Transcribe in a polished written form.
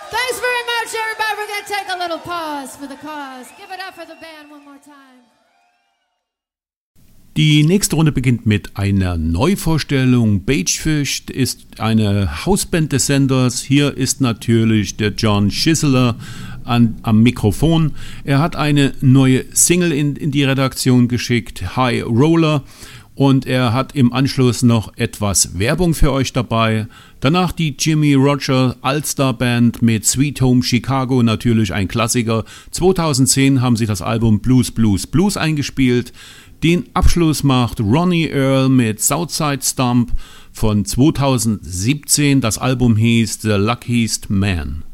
Thanks very much, everybody. We're going to take a little pause for the cause. Give it up for the band one more time. Die nächste Runde beginnt mit einer Neuvorstellung. Bagefish ist eine Hausband des Senders. Hier ist natürlich der John Schisseler am Mikrofon. Er hat eine neue Single in die Redaktion geschickt, High Roller. Und er hat im Anschluss noch etwas Werbung für euch dabei. Danach die Jimmy Roger All-Star Band mit Sweet Home Chicago, natürlich ein Klassiker. 2010 haben sie das Album Blues, Blues, Blues eingespielt. Den Abschluss macht Ronnie Earl mit Southside Stomp von 2017. Das Album hieß The Luckiest Man.